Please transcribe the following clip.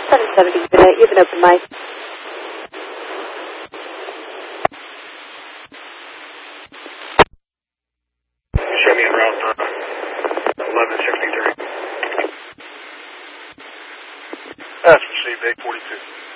770, you have an open mic. Show me around 1163. That's received 842.